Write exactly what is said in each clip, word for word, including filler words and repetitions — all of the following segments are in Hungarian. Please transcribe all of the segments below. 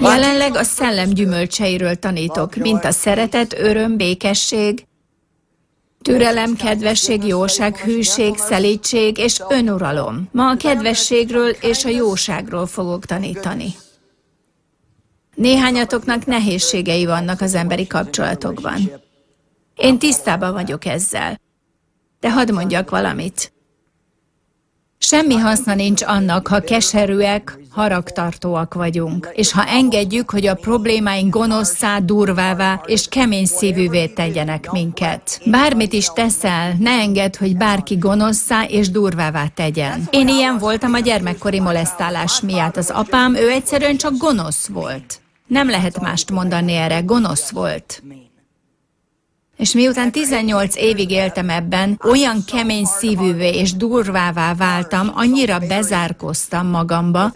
Jelenleg a szellem gyümölcseiről tanítok, mint a szeretet, öröm, békesség, türelem, kedvesség, jóság, hűség, szelídség és önuralom. Ma a kedvességről és a jóságról fogok tanítani. Néhányatoknak nehézségei vannak az emberi kapcsolatokban. Én tisztában vagyok ezzel. De hadd mondjak valamit. Semmi haszna nincs annak, ha keserűek, haragtartóak vagyunk, és ha engedjük, hogy a problémáink gonoszszá, durvává és kemény szívűvé tegyenek minket. Bármit is teszel, ne engedd, hogy bárki gonoszszá és durvává tegyen. Én ilyen voltam a gyermekkori molesztálás miatt. Az apám, ő egyszerűen csak gonosz volt. Nem lehet mást mondani erre, gonosz volt. És miután tizennyolc évig éltem ebben, olyan kemény szívűvé és durvává váltam, annyira bezárkóztam magamba,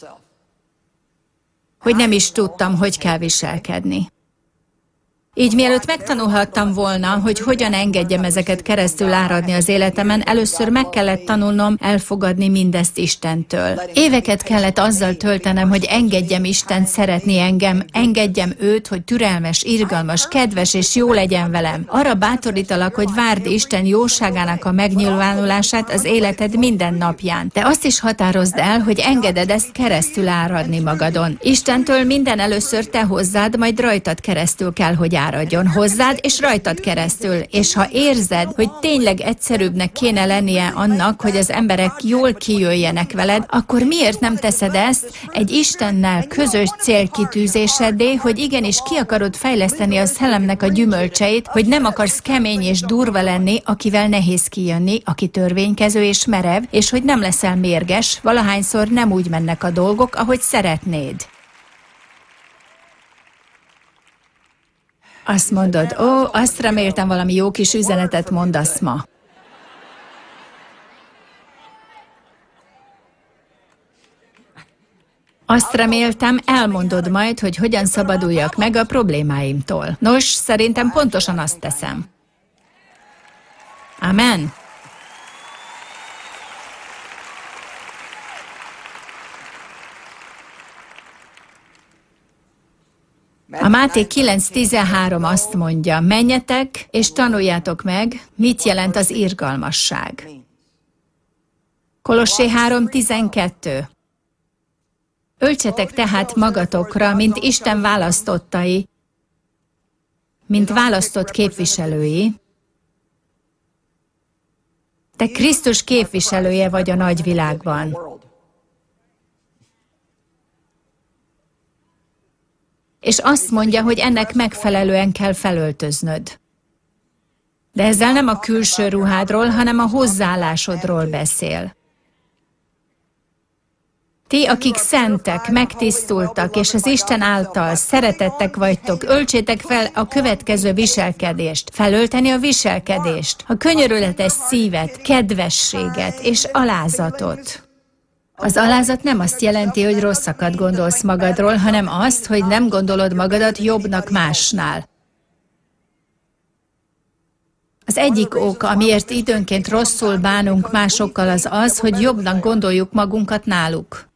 hogy nem is tudtam, hogy kell viselkedni. Így mielőtt megtanulhattam volna, hogy hogyan engedjem ezeket keresztül áradni az életemen, először meg kellett tanulnom elfogadni mindezt Istentől. Éveket kellett azzal töltenem, hogy engedjem Istent szeretni engem, engedjem őt, hogy türelmes, irgalmas, kedves és jó legyen velem. Arra bátorítalak, hogy várd Isten jóságának a megnyilvánulását az életed minden napján. De azt is határozd el, hogy engeded ezt keresztül áradni magadon. Istentől minden először te hozzád, majd rajtad keresztül kell, hogy áradjon hozzád, és rajtad keresztül. És ha érzed, hogy tényleg egyszerűbbnek kéne lennie annak, hogy az emberek jól kijöjjenek veled, akkor miért nem teszed ezt egy Istennel közös célkitűzéseddé, hogy igenis ki akarod fejleszteni a szellemnek a gyümölcseit, hogy nem akarsz kemény és durva lenni, akivel nehéz kijönni, aki törvénykező és merev, és hogy nem leszel mérges, valahányszor nem úgy mennek a dolgok, ahogy szeretnéd. Azt mondod, ó, azt reméltem, valami jó kis üzenetet mondasz ma. Azt reméltem, elmondod majd, hogy hogyan szabaduljak meg a problémáimtól. Nos, szerintem pontosan azt teszem. Amen. A Máté kilenc tizenhárom azt mondja, menjetek és tanuljátok meg, mit jelent az irgalmasság. Kolossé három tizenkettő. Öltsetek tehát magatokra, mint Isten választottai, mint választott képviselői. Te Krisztus képviselője vagy a nagyvilágban. És azt mondja, hogy ennek megfelelően kell felöltöznöd. De ezzel nem a külső ruhádról, hanem a hozzáállásodról beszél. Ti, akik szentek, megtisztultak, és az Isten által szeretettek vagytok, öltsétek fel a következő viselkedést. Felölteni a viselkedést, a könyörületes szívet, kedvességet és alázatot. Az alázat nem azt jelenti, hogy rosszakat gondolsz magadról, hanem azt, hogy nem gondolod magadat jobbnak másnál. Az egyik ok, amiért időnként rosszul bánunk másokkal, az az, hogy jobbnak gondoljuk magunkat náluk.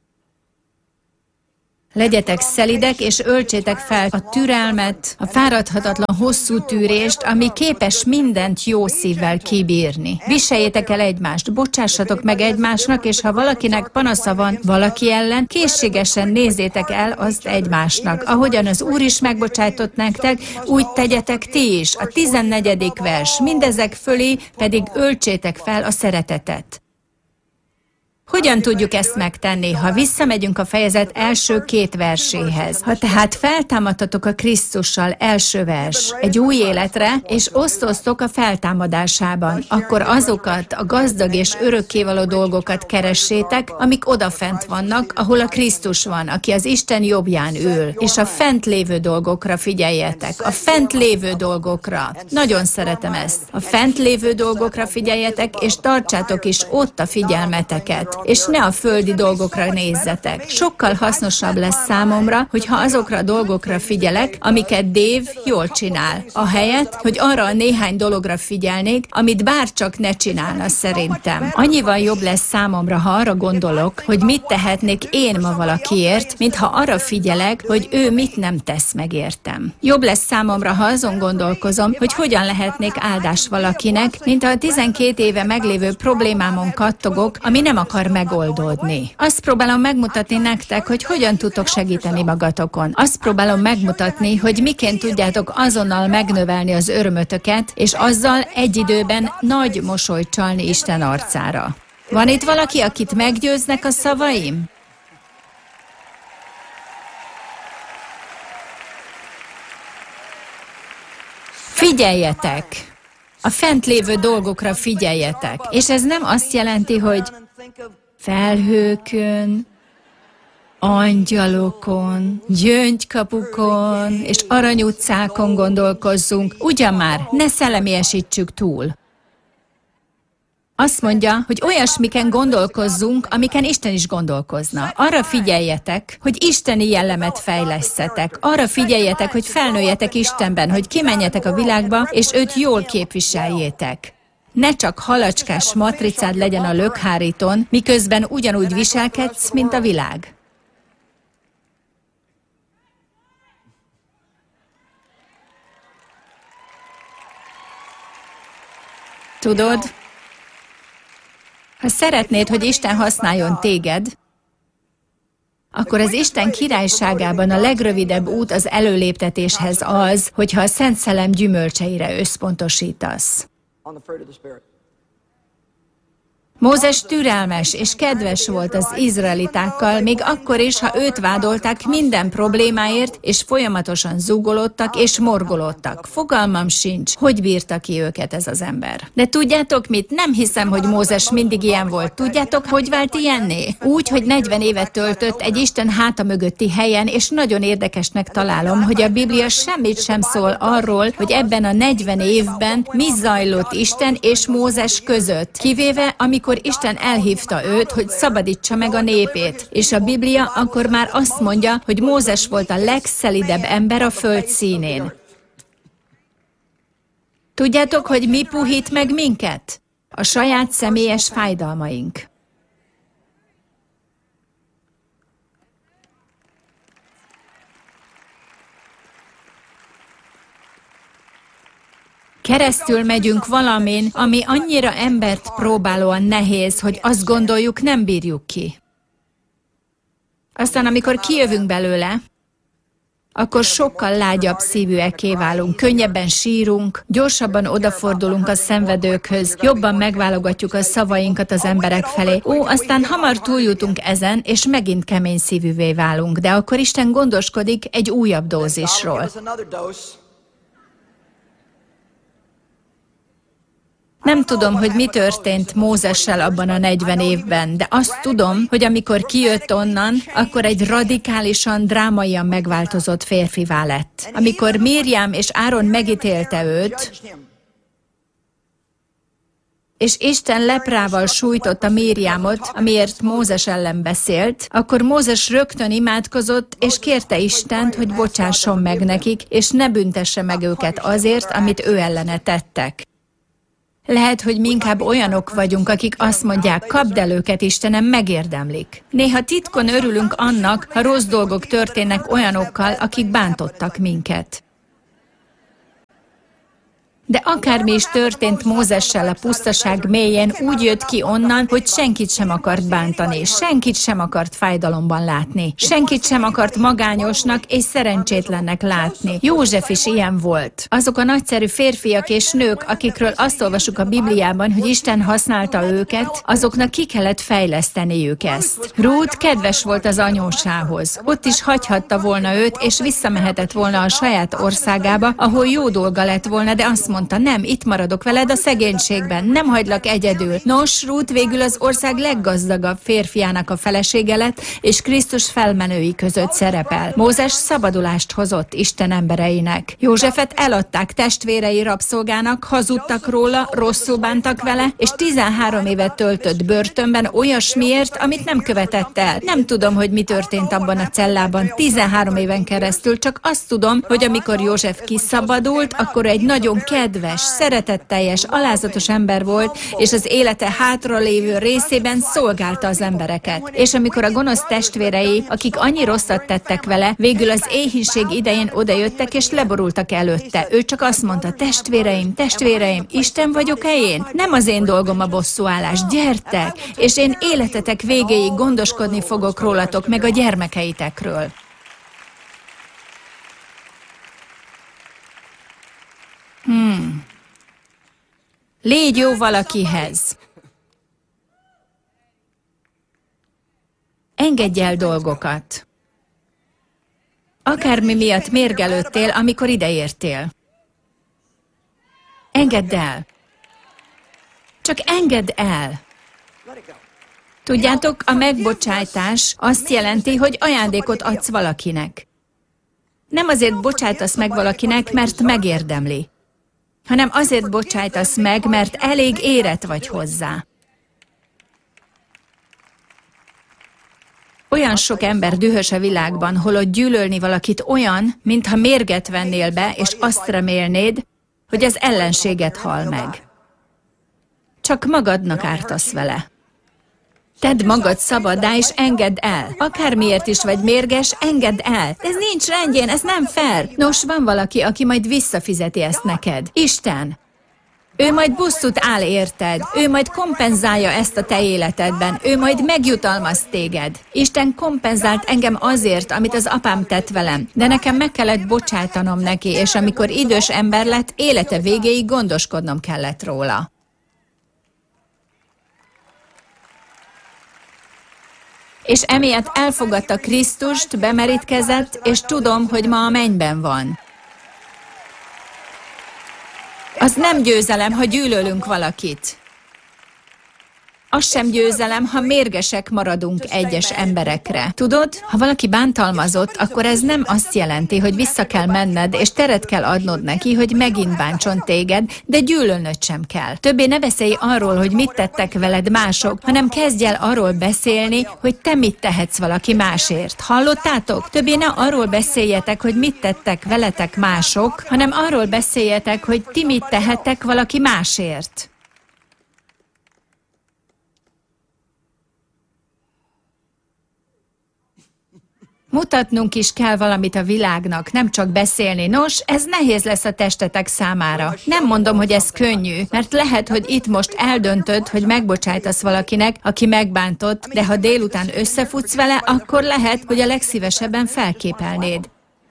Legyetek szelidek, és öltsétek fel a türelmet, a fáradhatatlan hosszú tűrést, ami képes mindent jó szívvel kibírni. Viseljétek el egymást, bocsássatok meg egymásnak, és ha valakinek panasza van valaki ellen, készségesen nézzétek el azt egymásnak. Ahogyan az Úr is megbocsájtott nektek, úgy tegyetek ti is. A tizennegyedik vers. Mindezek fölé pedig öltsétek fel a szeretetet. Hogyan tudjuk ezt megtenni, ha visszamegyünk a fejezet első két verséhez? Ha tehát feltámadtatok a Krisztussal, első vers, egy új életre, és osztoztok a feltámadásában, akkor azokat a gazdag és örökkévaló dolgokat keressétek, amik odafent vannak, ahol a Krisztus van, aki az Isten jobbján ül, és a fent lévő dolgokra figyeljetek. A fent lévő dolgokra. Nagyon szeretem ezt. A fent lévő dolgokra figyeljetek, és tartsátok is ott a figyelmeteket. és ne a földi dolgokra nézzetek. Sokkal hasznosabb lesz számomra, hogyha azokra a dolgokra figyelek, amiket Dave jól csinál, ahelyett, hogy arra a néhány dologra figyelnék, amit bárcsak ne csinálna szerintem. Annyival jobb lesz számomra, ha arra gondolok, hogy mit tehetnék én ma valakiért, mint ha arra figyelek, hogy ő mit nem tesz meg értem. Jobb lesz számomra, ha azon gondolkozom, hogy hogyan lehetnék áldás valakinek, mint ha a tizenkét éve meglévő problémámon kattogok, ami nem akar megoldódni. Azt próbálom megmutatni nektek, hogy hogyan tudtok segíteni magatokon. Azt próbálom megmutatni, hogy miként tudjátok azonnal megnövelni az örömötöket, és azzal egy időben nagy mosolyt csalni Isten arcára. Van itt valaki, akit meggyőznek a szavaim? Figyeljetek! A fent lévő dolgokra figyeljetek. És ez nem azt jelenti, hogy felhőkön, angyalokon, gyöngykapukon és aranyutcákon gondolkozzunk. Ugyan már, ne szellemiesítsük túl. Azt mondja, hogy olyasmiken gondolkozzunk, amiken Isten is gondolkozna. Arra figyeljetek, hogy isteni jellemet fejlesztetek. Arra figyeljetek, hogy felnőjetek Istenben, hogy kimenjetek a világba, és őt jól képviseljétek. Ne csak halacskás matricád legyen a lökháríton, miközben ugyanúgy viselkedsz, mint a világ. Tudod, ha szeretnéd, hogy Isten használjon téged, akkor az Isten királyságában a legrövidebb út az előléptetéshez az, hogyha a Szent Szellem gyümölcseire összpontosítasz. Mózes türelmes és kedves volt az izraelitákkal, még akkor is, ha őt vádolták minden problémáért, és folyamatosan zúgolódtak és morgolódtak. Fogalmam sincs, hogy bírta ki őket ez az ember. De tudjátok mit? Nem hiszem, hogy Mózes mindig ilyen volt. Tudjátok, hogy vált ilyenné? Úgy, hogy negyven évet töltött egy Isten háta mögötti helyen, és nagyon érdekesnek találom, hogy a Biblia semmit sem szól arról, hogy ebben a negyven évben mi zajlott Isten és Mózes között, kivéve amikor amikor Isten elhívta őt, hogy szabadítsa meg a népét. És a Biblia akkor már azt mondja, hogy Mózes volt a legszelidebb ember a föld színén. Tudjátok, hogy mi puhít meg minket? A saját személyes fájdalmaink. Keresztül megyünk valamin, ami annyira embert próbálóan nehéz, hogy azt gondoljuk, nem bírjuk ki. Aztán, amikor kijövünk belőle, akkor sokkal lágyabb szívűekké válunk, könnyebben sírunk, gyorsabban odafordulunk a szenvedőkhöz, jobban megválogatjuk a szavainkat az emberek felé. Ó, aztán hamar túljutunk ezen, és megint kemény szívűvé válunk, de akkor Isten gondoskodik egy újabb dózisról. Nem tudom, hogy mi történt Mózessel abban a negyven évben, de azt tudom, hogy amikor kijött onnan, akkor egy radikálisan, drámaian megváltozott férfivá lett. Amikor Miriam és Áron megítélte őt, és Isten leprával sújtotta Miriamot, amiért Mózes ellen beszélt, akkor Mózes rögtön imádkozott, és kérte Istent, hogy bocsásson meg nekik, és ne büntesse meg őket azért, amit ő ellene tettek. Lehet, hogy mi inkább olyanok vagyunk, akik azt mondják, kapd el őket, Istenem, megérdemlik. Néha titkon örülünk annak, ha rossz dolgok történnek olyanokkal, akik bántottak minket. De akármi is történt Mózessel a pusztaság mélyén, úgy jött ki onnan, hogy senkit sem akart bántani, senkit sem akart fájdalomban látni, senkit sem akart magányosnak és szerencsétlennek látni. József is ilyen volt. Azok a nagyszerű férfiak és nők, akikről azt olvasjuk a Bibliában, hogy Isten használta őket, azoknak ki kellett fejleszteniük ezt. Rút kedves volt az anyósához. Ott is hagyhatta volna őt, és visszamehetett volna a saját országába, ahol jó dolga lett volna, de azt mondta, mondta, nem, itt maradok veled a szegénységben, nem hagylak egyedül. Nos, Rút végül az ország leggazdagabb férfiának a felesége lett, és Krisztus felmenői között szerepel. Mózes szabadulást hozott Isten embereinek. Józsefet eladták testvérei rabszolgának, hazudtak róla, rosszul bántak vele, és tizenhárom évet töltött börtönben olyasmiért, amit nem követett el. Nem tudom, hogy mi történt abban a cellában tizenhárom éven keresztül, csak azt tudom, hogy amikor József kiszabadult, akkor egy nagyon kedves, szeretetteljes, alázatos ember volt, és az élete hátralévő részében szolgálta az embereket. És amikor a gonosz testvérei, akik annyi rosszat tettek vele, végül az éhínség idején odajöttek és leborultak előtte. Ő csak azt mondta, testvéreim, testvéreim, Isten vagyok-e én? Nem az én dolgom a bosszúállás, gyertek, és én életetek végéig gondoskodni fogok rólatok, meg a gyermekeitekről. Hmm. Légy jó valakihez. Engedj el dolgokat. Akármi miatt mérgelődtél, amikor ideértél. Engedd el. Csak engedd el. Tudjátok, a megbocsájtás azt jelenti, hogy ajándékot adsz valakinek. Nem azért bocsájtasz meg valakinek, mert megérdemli, hanem azért bocsájtasz meg, mert elég érett vagy hozzá. Olyan sok ember dühös a világban, holott gyűlölni valakit olyan, mintha mérget vennél be, és azt remélnéd, hogy az ellenséget hal meg. Csak magadnak ártasz vele. Tedd magad szabaddá, és engedd el. Akármiért is vagy mérges, engedd el. Ez nincs rendjén, ez nem fair. Nos, van valaki, aki majd visszafizeti ezt neked. Isten. Ő majd bosszút áll érted. Ő majd kompenzálja ezt a te életedben. Ő majd megjutalmaz téged. Isten kompenzált engem azért, amit az apám tett velem. De nekem meg kellett bocsájtanom neki, és amikor idős ember lett, élete végéig gondoskodnom kellett róla. És emiatt elfogadta Krisztust, bemerítkezett, és tudom, hogy ma a mennyben van. Az nem győzelem, ha gyűlölünk valakit. Az sem győzelem, ha mérgesek maradunk egyes emberekre. Tudod, ha valaki bántalmazott, akkor ez nem azt jelenti, hogy vissza kell menned, és teret kell adnod neki, hogy megint bántson téged, de gyűlölnöd sem kell. Többé ne beszélj arról, hogy mit tettek veled mások, hanem kezdj el arról beszélni, hogy te mit tehetsz valaki másért. Hallottátok? Többé ne arról beszéljetek, hogy mit tettek veletek mások, hanem arról beszéljetek, hogy ti mit tehettek valaki másért. Mutatnunk is kell valamit a világnak, nem csak beszélni. Nos, ez nehéz lesz a testetek számára. Nem mondom, hogy ez könnyű, mert lehet, hogy itt most eldöntöd, hogy megbocsájtasz valakinek, aki megbántott, de ha délután összefutsz vele, akkor lehet, hogy a legszívesebben felképelnéd.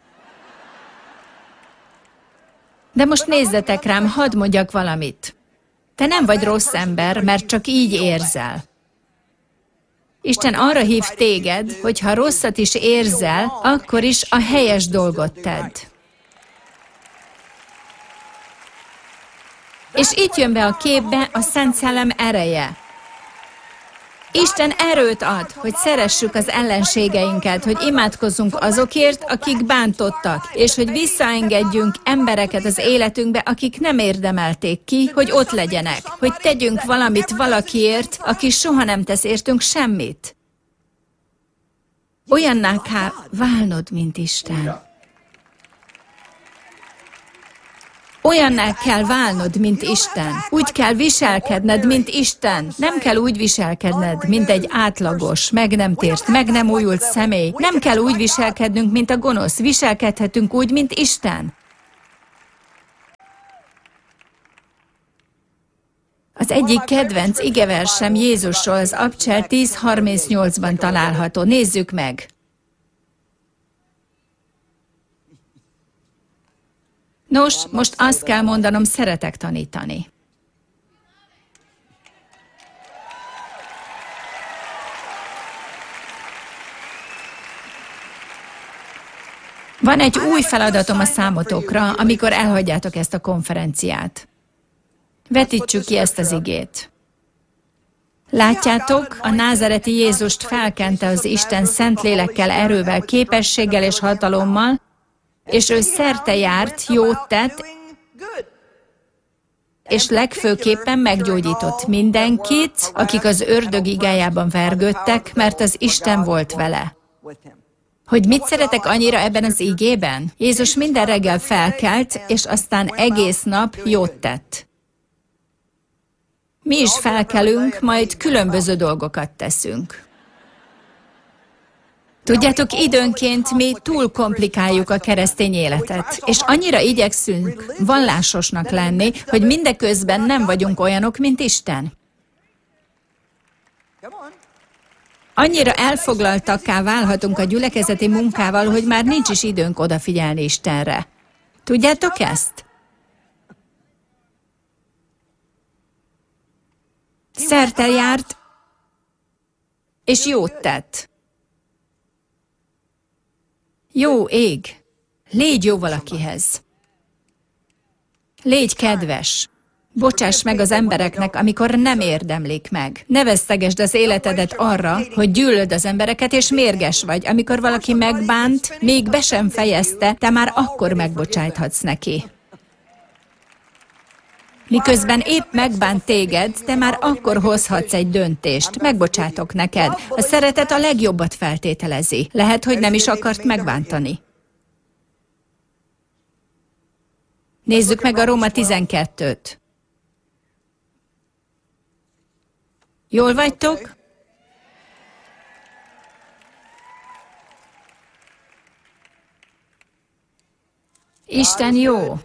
De most nézzetek rám, hadd mondjak valamit. Te nem vagy rossz ember, mert csak így érzel. Isten arra hív téged, hogy ha rosszat is érzel, akkor is a helyes dolgot tedd. És itt jön be a képbe a Szent Szellem ereje. Isten erőt ad, hogy szeressük az ellenségeinket, hogy imádkozzunk azokért, akik bántottak, és hogy visszaengedjünk embereket az életünkbe, akik nem érdemelték ki, hogy ott legyenek, hogy tegyünk valamit valakiért, aki soha nem tesz értünk semmit. Olyanná kell válnod, mint Isten. Olyanná kell válnod, mint Isten. Úgy kell viselkedned, mint Isten. Nem kell úgy viselkedned, mint egy átlagos, meg nem tért, meg nem újult személy. Nem kell úgy viselkednünk, mint a gonosz. Viselkedhetünk úgy, mint Isten. Az egyik kedvenc igeversem Jézusról az Abcsel tíz harmincnyolcban található. Nézzük meg! Nos, most azt kell mondanom, szeretek tanítani. Van egy új feladatom a számotokra, amikor elhagyjátok ezt a konferenciát. Vetítsük ki ezt az igét. Látjátok, a názareti Jézust felkente az Isten szent lélekkel, erővel, képességgel és hatalommal, és ő szerte járt, jót tett, és legfőképpen meggyógyított mindenkit, akik az ördög igájában vergődtek, mert az Isten volt vele. Hogy mit szeretek annyira ebben az igében? Jézus minden reggel felkelt, és aztán egész nap jót tett. Mi is felkelünk, majd különböző dolgokat teszünk. Tudjátok, időnként mi túl komplikáljuk a keresztény életet, és annyira igyekszünk vallásosnak lenni, hogy mindeközben nem vagyunk olyanok, mint Isten. Annyira elfoglaltakká válhatunk a gyülekezeti munkával, hogy már nincs is időnk odafigyelni Istenre. Tudjátok ezt? Szerte járt, és jót tett. Jó ég, légy jó valakihez. Légy kedves. Bocsáss meg az embereknek, amikor nem érdemlik meg. Ne vesztegesd az életedet arra, hogy gyűlöld az embereket, és mérges vagy. Amikor valaki megbánt, még be sem fejezte, te már akkor megbocsájthatsz neki. Miközben épp megbánt téged, te már akkor hozhatsz egy döntést. Megbocsátok neked. A szeretet a legjobbat feltételezi. Lehet, hogy nem is akart megbántani. Nézzük meg a Róma tizenkettőt. Jól vagytok? Isten jó.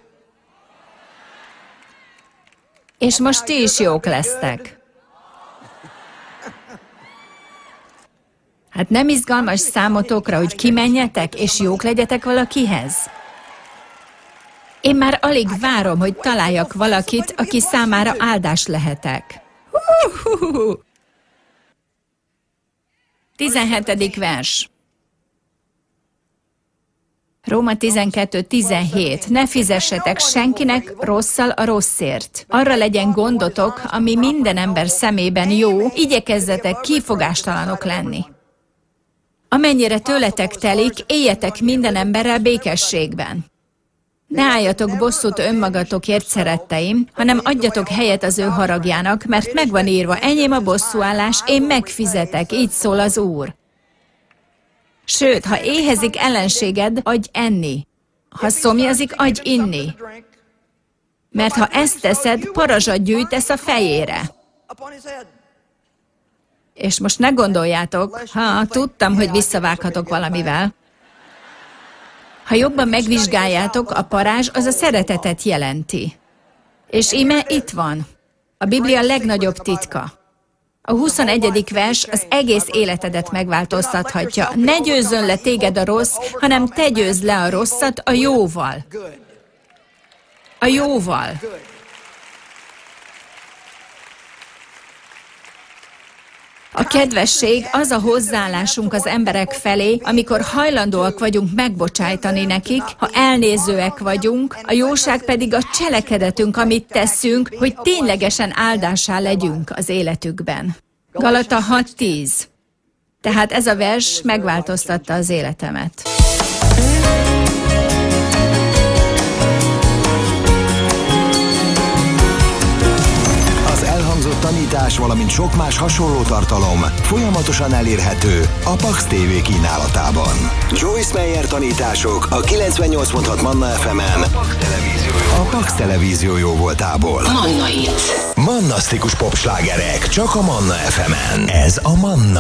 És most ti is jók lesztek. Hát nem izgalmas számotokra, hogy kimenjetek, és jók legyetek valakihez? Én már alig várom, hogy találjak valakit, aki számára áldás lehetek. Hú-hú-hú. tizenhetedik vers. Róma tizenkettő tizenhét. Ne fizessetek senkinek rosszal a rosszért. Arra legyen gondotok, ami minden ember szemében jó, igyekezzetek kifogástalanok lenni. Amennyire tőletek telik, éljetek minden emberrel békességben. Ne álljatok bosszút önmagatokért, szeretteim, hanem adjatok helyet az ő haragjának, mert megvan írva, enyém a bosszúállás, én megfizetek, így szól az Úr. Sőt, ha éhezik ellenséged, adj enni. Ha szomjazik, adj inni. Mert ha ezt teszed, parazsat gyűjtesz a fejére. És most ne gondoljátok, ha tudtam, hogy visszavághatok valamivel. Ha jobban megvizsgáljátok, a parázs az a szeretetet jelenti. És íme itt van. A Biblia legnagyobb titka. A huszonegyedik vers az egész életedet megváltoztathatja. Ne győzzön le téged a rossz, hanem te győzd le a rosszat a jóval. A jóval. A kedvesség az a hozzáállásunk az emberek felé, amikor hajlandóak vagyunk megbocsájtani nekik, ha elnézőek vagyunk, a jóság pedig a cselekedetünk, amit teszünk, hogy ténylegesen áldássá legyünk az életükben. Galata hat tíz. Tehát ez a vers megváltoztatta az életemet. Tanítás, valamint sok más hasonló tartalom folyamatosan elérhető a Pax té vé kínálatában. Joyce Meyer tanítások a kilencvennyolc pont hat Manna ef emen, a Pax televízió jó voltából. Manna Hits. Mannasztikus popslágerek csak a Manna ef emen. Ez a Manna.